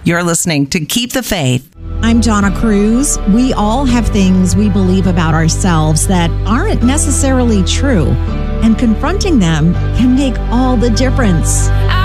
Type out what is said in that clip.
You're listening to Keep the Faith. I'm Donna Cruz. We all have things we believe about ourselves that aren't necessarily true, and confronting them can make all the difference.